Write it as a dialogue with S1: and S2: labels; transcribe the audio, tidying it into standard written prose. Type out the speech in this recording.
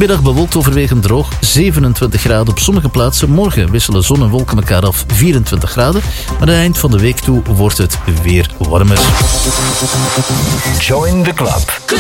S1: Vanmiddag bewolkt overwegend droog, 27 graden op sommige plaatsen. Morgen wisselen zon en wolken elkaar af, 24 graden. Maar aan het eind van de week toe wordt het weer warmer.
S2: Join the club.